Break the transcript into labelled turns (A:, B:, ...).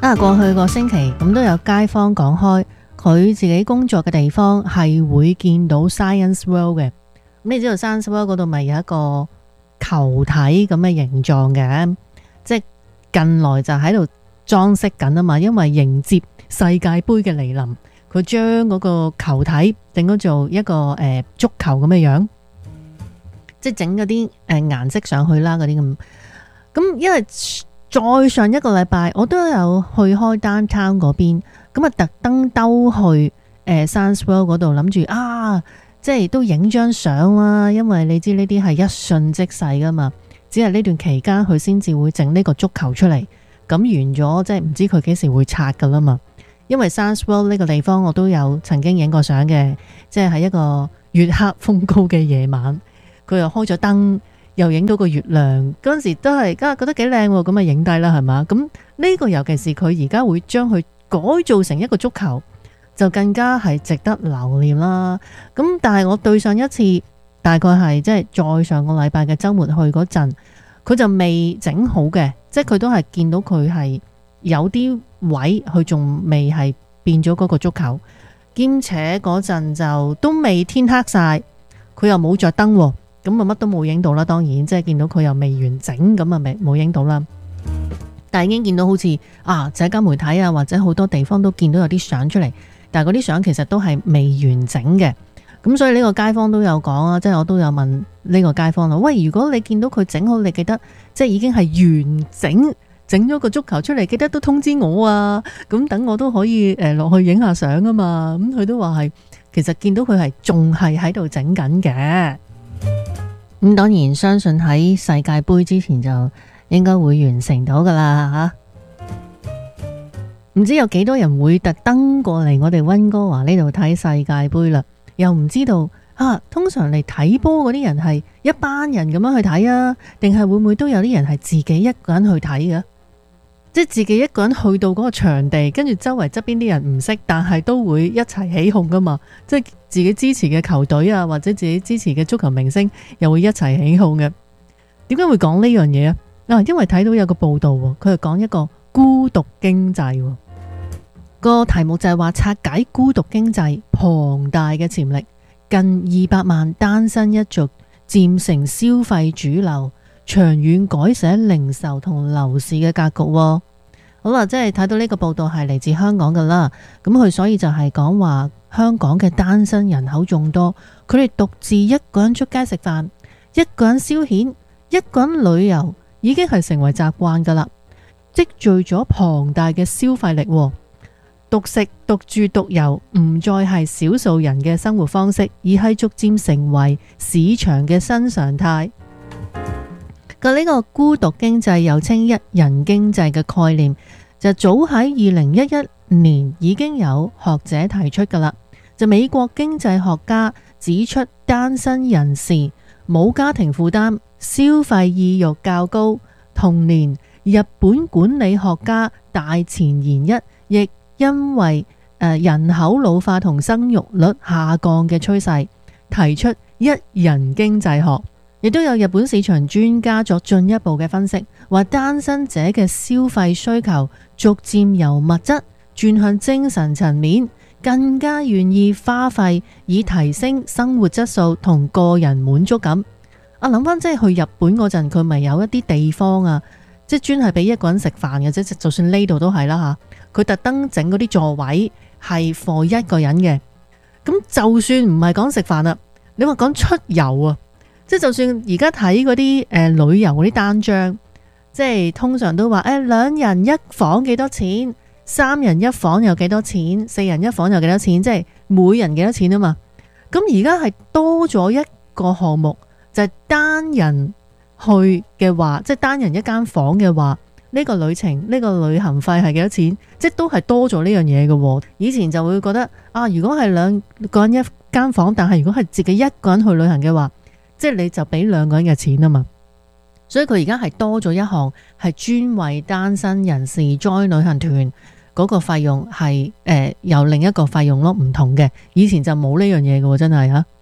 A: 過去個星期咁都有街坊講開，佢自己工作嘅地方係會見到 Science World 嘅。咁你知道 Science World 嗰度咪有一個球體咁嘅形狀嘅，即係近來就喺度裝飾緊啊嘛，因為迎接世界盃嘅嚟臨，佢將嗰個球體整咗做一個足球咁嘅樣，即係整嗰啲顏色上去啦，嗰啲咁。咁因為再上一個禮拜我都有去開 downtown 嗰邊，咁啊特登兜去Science World 嗰度，諗住即係都影張相啦，因為你知呢啲係一瞬即逝噶嘛，只係呢段期間佢先至會整呢個足球出嚟，咁完咗即係唔知佢幾時會拆噶啦嘛。因為 Science World 呢個地方我都有曾經影過相嘅，即係喺一個月黑風高嘅夜晚，佢又開咗燈，又影到個月亮，嗰陣時都係覺得幾靚喎，咁啊影低啦係嘛。咁呢個尤其是佢而家會將佢改造成一個足球，就更加係值得留念啦。咁但係我對上一次大概係即係再上個禮拜嘅週末去嗰陣，佢就未整好嘅，即係佢都係見到佢係有啲位佢仲未係變咗嗰個足球，兼且嗰陣就都未天黑晒，佢又冇着燈喎，咁啊乜都冇影到啦。當然即係見到佢又未完整，咁啊未冇影到啦。但係已經見到好似社交媒體啊或者好多地方都見到有啲相出嚟，但係嗰啲相其實都係未完整嘅。咁所以呢個街坊都有講啊，即係我都有問呢個街坊啦，喂，如果你見到佢整好，你記得即係已經係完整咗個足球出嚟，記得都通知我啊，咁等我都可以落去影下相啊嘛。咁佢都話係其實見到佢係仲係喺度整緊嘅。咁當然相信喺世界盃之前就應該會完成到噶啦吓。唔知有幾多人會特登過嚟我哋溫哥華呢度睇世界盃啦？又唔知道通常嚟睇波嗰啲人係一班人咁樣去睇啊，定係會唔會都有啲人係自己一個人去睇嘅？即係自己一個人去到嗰個場地，跟住周圍側邊啲人唔識，但係都會一齊起哄噶嘛。即係自己支持嘅球隊啊，或者自己支持嘅足球明星，又會一齊起哄嘅。點解會講呢樣嘢啊？因為睇到有個報道，佢係講一個孤獨經濟。個題目就係話拆解孤獨經濟龐大嘅潛力，近200萬單身一族漸成消費主流，長遠改寫零售同樓市嘅格局。好啦，即係睇到呢個報道係嚟自香港噶啦，咁佢所以就係講話香港嘅單身人口眾多，佢哋獨自一個人出街食飯，一個人消遣，一個人旅遊，已經係成為習慣噶啦，積聚咗龐大嘅消費力。獨食、獨住、獨遊唔再係少數人嘅生活方式，而係逐漸成為市場嘅新常態。呢個孤獨經濟又稱一人經濟嘅概念，就早喺2011年已經有學者提出噶啦。就美國經濟學家指出，單身人士冇家庭負擔，消費意欲較高。同年，日本管理學家大前研一亦因為人口老化同生育率下降嘅趨勢，提出一人經濟學。亦都有日本市場專家作進一步嘅分析，話單身者嘅消費需求逐漸由物質轉向精神層面，更加願意花費以提升生活質素同個人滿足感。諗翻即係去日本嗰陣，佢咪有一啲地方啊，即係專係俾一個人食飯嘅啫，就算呢度都係啦吓，佢特登整嗰啲座位係 for 一個人嘅。咁就算唔係講食飯啦，你話講出遊啊，即係就算而家睇嗰啲旅遊嗰啲單張，即係通常都話2人一房幾多錢，3人一房又幾多錢，4人一房又幾多錢，即係每人幾多錢啊嘛。咁而家係多咗一個項目，就係單人去嘅話，即係單人一間房嘅話，呢個旅程呢個旅行費係幾多錢，即係都係多咗呢樣嘢嘅。以前就會覺得如果係2個人一間房，但係如果係自己一個人去旅行嘅話，即係你就俾2個人嘅錢啊嘛。所以佢而家係多咗一項係專為單身人士 join 旅行團，嗰個費用係由另一個費用咯，唔同嘅。以前就冇呢樣嘢嘅，真係